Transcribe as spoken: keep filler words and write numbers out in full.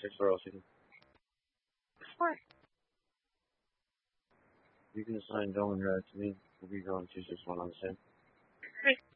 six four oh six. What? You can assign Dolan Red to me. We'll be going two six one on the same. Great.